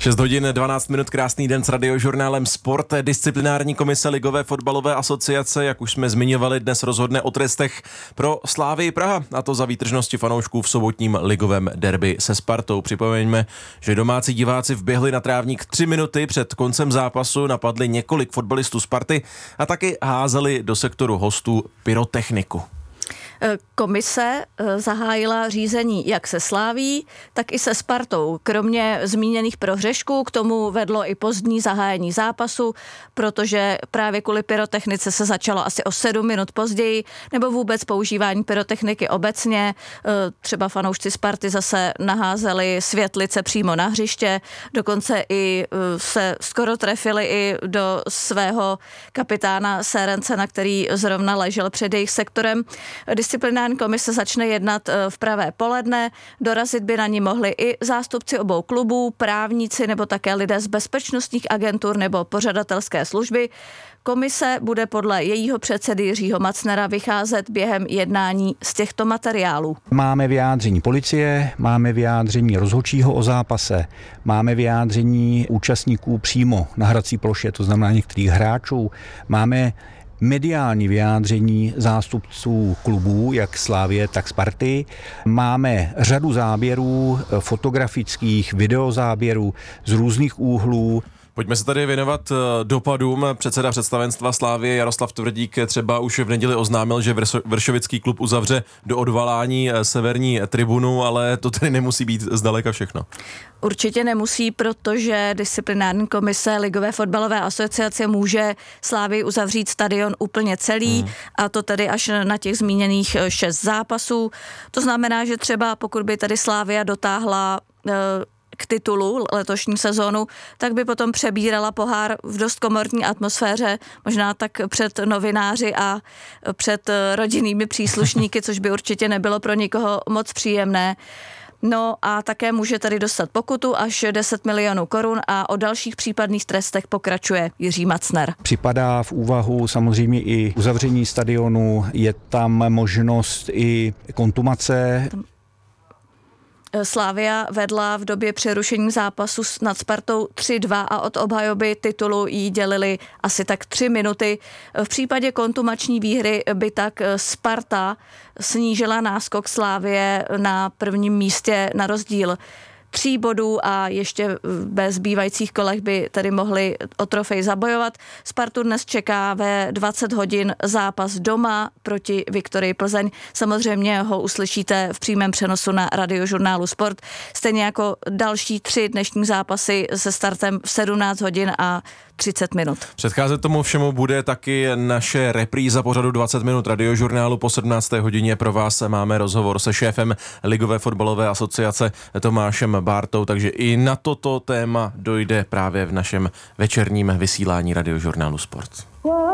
6 hodin 12 minut, krásný den s Radiožurnálem Sport. Disciplinární komise Ligové fotbalové asociace, jak už jsme zmiňovali, dnes rozhodne o trestech pro Slavii Praha, a to za výtržnosti fanoušků v sobotním ligovém derby se Spartou. Připomeňme, že domácí diváci vběhli na trávník 3 minuty před koncem zápasu, napadli několik fotbalistů Sparty a taky házeli do sektoru hostů pyrotechniku. Komise zahájila řízení jak se Slavií, tak i se Spartou. Kromě zmíněných prohřešků k tomu vedlo i pozdní zahájení zápasu, protože právě kvůli pyrotechnice se začalo asi o 7 minut později, nebo vůbec používání pyrotechniky obecně. Třeba fanoušci Sparty zase naházeli světlice přímo na hřiště, dokonce i se skoro trefili i do svého kapitána Sérencena, který zrovna ležel před jejich sektorem. Disciplinární komise začne jednat v pravé poledne, dorazit by na ní mohli i zástupci obou klubů, právníci nebo také lidé z bezpečnostních agentur nebo pořadatelské služby. Komise bude podle jejího předsedy Jiřího Macnera vycházet během jednání z těchto materiálů. Máme vyjádření policie, máme vyjádření rozhodčího o zápase, máme vyjádření účastníků přímo na hrací ploše, to znamená některých hráčů, máme mediální vyjádření zástupců klubů, jak Slavie, tak Sparty. Máme řadu záběrů fotografických, videozáběrů z různých úhlů. Pojďme se tady věnovat dopadům. Předseda představenstva Slavie Jaroslav Tvrdík třeba už v neděli oznámil, že vršovický klub uzavře do odvolání severní tribunu, ale to tedy nemusí být zdaleka všechno. Určitě nemusí, protože disciplinární komise Ligové fotbalové asociace může Slavii uzavřít stadion úplně celý, a to tedy až na těch zmíněných 6 zápasů. To znamená, že třeba pokud by tady Slavia dotáhla k titulu letošní sezónu, tak by potom přebírala pohár v dost komorní atmosféře, možná tak před novináři a před rodinnými příslušníky, což by určitě nebylo pro nikoho moc příjemné. No a také může tady dostat pokutu až 10 milionů korun a o dalších případných trestech pokračuje Jiří Macner. Připadá v úvahu samozřejmě i uzavření stadionu, je tam možnost i kontumace. Slavia vedla v době přerušení zápasu nad Spartou 3-2 a od obhajoby titulu jí dělili asi tak 3 minuty. V případě kontumační výhry by tak Sparta snížila náskok Slavie na prvním místě na rozdíl 3 bodů a ještě ve zbývajících kolech by tedy mohli o trofej zabojovat. Spartu dnes čeká ve 20 hodin zápas doma proti Viktorii Plzeň. Samozřejmě ho uslyšíte v přímém přenosu na Radiožurnálu Sport. Stejně jako další 3 dnešní zápasy se startem v 17 hodin a 30 minut. Předcházet tomu všemu bude taky naše repríza pořadu 20 minut Radiožurnálu. Po 17. hodině pro vás máme rozhovor se šéfem Ligové fotbalové asociace Tomášem Bártou, takže i na toto téma dojde právě v našem večerním vysílání Radiožurnálu Sport.